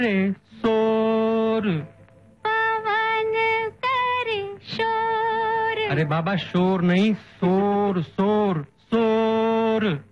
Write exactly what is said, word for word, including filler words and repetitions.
रे शोर, पवन करे शोर। अरे बाबा शोर नहीं, शोर शोर शोर।